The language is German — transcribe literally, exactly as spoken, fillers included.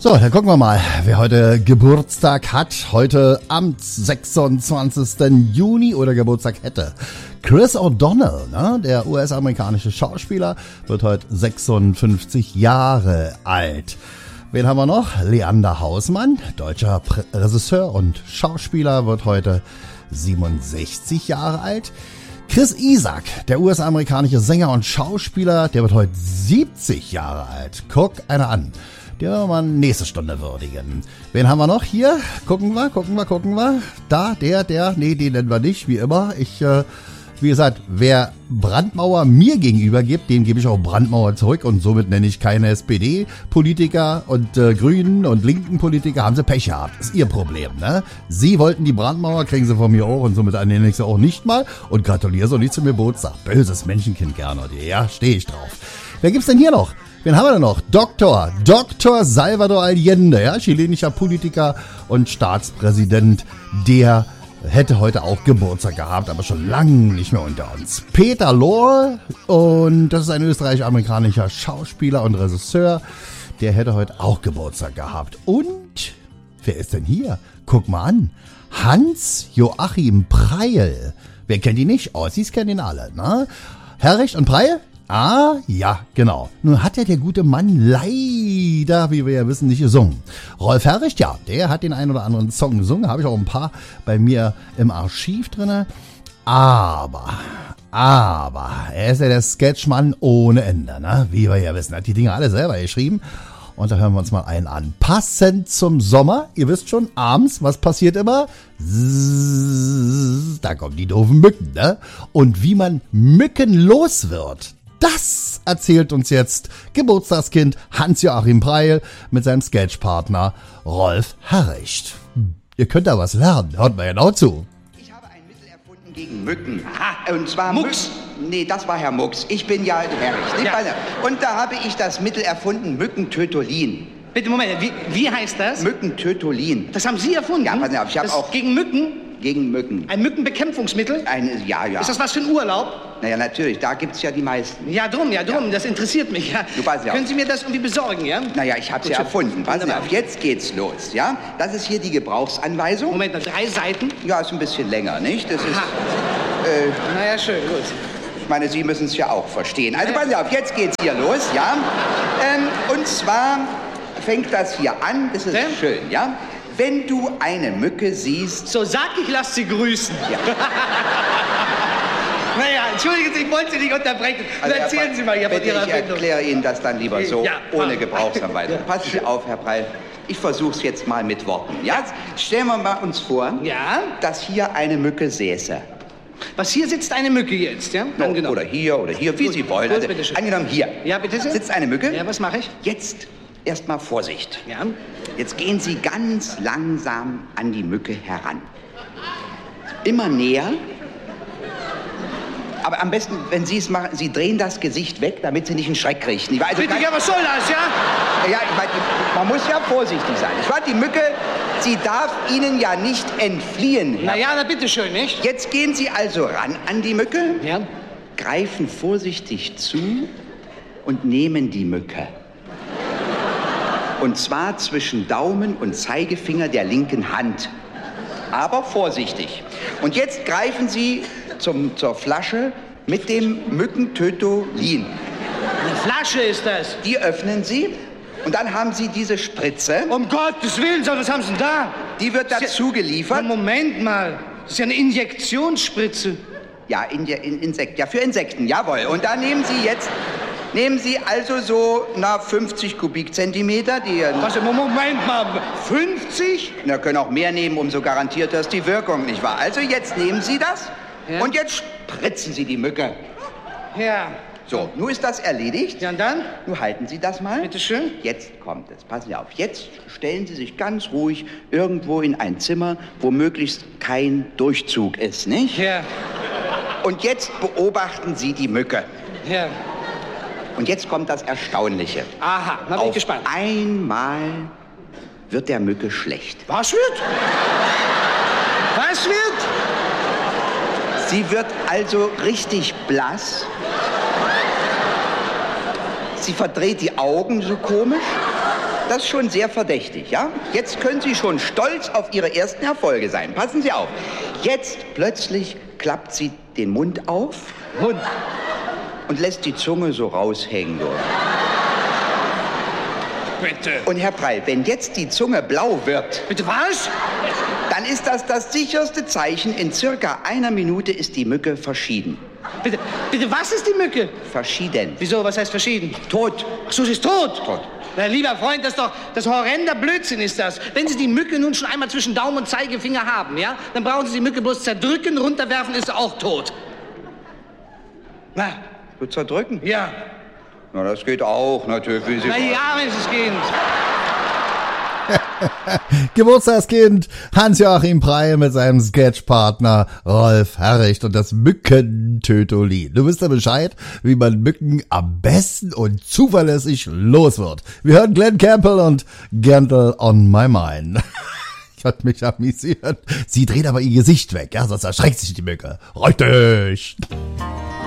So, dann gucken wir mal, wer heute Geburtstag hat. Heute am sechsundzwanzigsten Juni oder Geburtstag hätte. Chris O'Donnell, ne? Der U S-amerikanische Schauspieler, wird heute sechsundfünfzig Jahre alt. Wen haben wir noch? Leander Hausmann, deutscher Prä- Regisseur und Schauspieler, wird heute siebenundsechzig Jahre alt. Chris Isaak, der U S-amerikanische Sänger und Schauspieler, der wird heute siebzig Jahre alt. Guck einer an. Die werden wir mal nächste Stunde würdigen. Wen haben wir noch hier? Gucken wir, gucken wir, gucken wir. Da, der, der, nee, den nennen wir nicht, wie immer. Ich, äh, wie gesagt, wer Brandmauer mir gegenüber gibt, dem gebe ich auch Brandmauer zurück und somit nenne ich keine S P D-Politiker und äh, Grünen und linken Politiker, haben sie Pech gehabt. Ist ihr Problem, ne? Sie wollten die Brandmauer, kriegen sie von mir auch und somit nenne ich sie auch nicht mal und gratuliere sie auch nicht zum Geburtstag. Böses Menschenkind, Gernot, ja, stehe ich drauf. Wer gibt's denn hier noch? Wen haben wir denn noch? Doktor, Doktor Salvador Allende, ja, chilenischer Politiker und Staatspräsident, der hätte heute auch Geburtstag gehabt, aber schon lange nicht mehr unter uns. Peter Lorre, und das ist ein österreichisch-amerikanischer Schauspieler und Regisseur, der hätte heute auch Geburtstag gehabt. Und, wer ist denn hier? Guck mal an, Hans-Joachim Preil. Wer kennt ihn nicht? Ossis kennen ihn alle, ne? Herrecht und Preil? Ah, ja, genau. Nun hat ja der gute Mann leider, wie wir ja wissen, nicht gesungen. Rolf Herricht, ja, der hat den einen oder anderen Song gesungen. Habe ich auch ein paar bei mir im Archiv drinne. Aber, aber, er ist ja der Sketchmann ohne Ende, ne? Wie wir ja wissen, hat die Dinge alle selber geschrieben. Und da hören wir uns mal einen an. Passend zum Sommer, ihr wisst schon, abends, was passiert immer? Zzzz, da kommen die doofen Mücken, ne? Und wie man Mücken los wird, das erzählt uns jetzt Geburtstagskind Hans-Joachim Preil mit seinem Sketchpartner Rolf Herricht. Ihr könnt da was lernen, hört mal genau zu. Ich habe ein Mittel erfunden gegen Mücken. Aha. Und zwar Mucks. Mücken. Nee, das war Herr Mucks. Ich bin ja Herricht. Ja. Und da habe ich das Mittel erfunden, Mückentötolin. Bitte, Moment, wie, wie heißt das? Mückentötolin. Das haben Sie erfunden? Ja, pass auf, ich habe auch... Gegen Mücken? Gegen Mücken. Ein Mückenbekämpfungsmittel? Ein, ja, ja. Ist das was für ein Urlaub? Naja, natürlich, da gibt's ja die meisten. Ja, drum, ja, drum, ja. Das interessiert mich, ja. Du weißt ja. Können Sie mir das irgendwie besorgen, ja? Naja, ich hab's ja erfunden. Pass auf, jetzt geht's los, ja? Das ist hier die Gebrauchsanweisung. Moment, drei Seiten? Ja, ist ein bisschen länger, nicht? Das ist... Äh, naja, schön, gut. Ich meine, Sie müssen es ja auch verstehen. Also, pass auf, jetzt geht's hier los, ja? Ähm, und zwar fängt das hier an, das ist ja? schön, ja? Wenn du eine Mücke siehst... So, sag ich, lass sie grüßen. Ja. Naja, entschuldigen Sie, ich wollte Sie nicht unterbrechen. Also, erzählen Herr, Sie mal hier von bitte, Ihrer ich erkläre Ihnen das dann lieber so, ja, ohne Gebrauchsanweisung. Ja. Passen Sie auf, Herr Preil. Ich versuche es jetzt mal mit Worten. Ja? Stellen wir mal uns vor, ja? dass hier eine Mücke säße. Was, hier sitzt eine Mücke jetzt, ja? No, oder hier, oder hier, wie gut, Sie wollen. Gut, also, angenommen hier. Ja, bitte sehr. Sitzt eine Mücke. Ja, was mache ich? Jetzt erstmal Vorsicht. Ja. Jetzt gehen Sie ganz langsam an die Mücke heran. Immer näher. Aber am besten, wenn Sie es machen, Sie drehen das Gesicht weg, damit Sie nicht einen Schreck kriegen. Also bitte, ja, was soll das, ja? Ja, ich meine, man muss ja vorsichtig sein. Ich meine, die Mücke, sie darf Ihnen ja nicht entfliehen. Na ja, na bitteschön, nicht? Jetzt gehen Sie also ran an die Mücke, ja. Greifen vorsichtig zu und nehmen die Mücke. Und zwar zwischen Daumen und Zeigefinger der linken Hand. Aber vorsichtig. Und jetzt greifen Sie zum, zur Flasche mit dem Mückentötolin. Eine Flasche ist das. Die öffnen Sie und dann haben Sie diese Spritze. Um Gottes Willen, was haben Sie denn da? Die wird dazu ja, geliefert. Moment mal, das ist ja eine Injektionsspritze. Ja, in, in, Insekt, ja, für Insekten, jawohl. Und da nehmen Sie jetzt... Nehmen Sie also so, na, fünfzig Kubikzentimeter, die... Was, Moment mal, fünfzig? Na, können auch mehr nehmen, umso garantierter ist die Wirkung, nicht wahr? Also jetzt nehmen Sie das ja. und jetzt spritzen Sie die Mücke. Ja. So, nun ist das erledigt. Ja, und dann? Nun halten Sie das mal. Bitte schön. Jetzt kommt es, passen Sie auf. Jetzt stellen Sie sich ganz ruhig irgendwo in ein Zimmer, wo möglichst kein Durchzug ist, nicht? Ja. Und jetzt beobachten Sie die Mücke. Ja. Und jetzt kommt das Erstaunliche. Aha, na bin ich gespannt. Auf einmal wird der Mücke schlecht. Was wird? Was wird? Sie wird also richtig blass. Sie verdreht die Augen so komisch. Das ist schon sehr verdächtig, ja? Jetzt können Sie schon stolz auf Ihre ersten Erfolge sein. Passen Sie auf. Jetzt plötzlich klappt sie den Mund auf Und? und lässt die Zunge so raushängen. So. Bitte. Und Herr Preil, wenn jetzt die Zunge blau wird, Bitte was? dann ist das das sicherste Zeichen. In circa einer Minute ist die Mücke verschieden. Bitte, bitte, was ist die Mücke? Verschieden. Wieso, was heißt verschieden? Tot. Ach so, sie ist tot. Tot. Na, lieber Freund, das ist doch, das horrender Blödsinn ist das. Wenn Sie die Mücke nun schon einmal zwischen Daumen und Zeigefinger haben, ja, dann brauchen Sie die Mücke bloß zerdrücken, runterwerfen, ist sie auch tot. Na, So zerdrücken? ja. Na, das geht auch natürlich. Wie Sie Na wollen. ja, wenn Sie es gehen. Geburtstagskind Hans-Joachim Preil mit seinem Sketchpartner Rolf Herricht und das Mückentötolin. Du wisst ja Bescheid, wie man Mücken am besten und zuverlässig los wird. Wir hören Glenn Campbell und Gentle on My Mind. Ich hatte mich amüsiert. Sie dreht aber ihr Gesicht weg, ja, sonst erschreckt sich die Mücke. Richtig.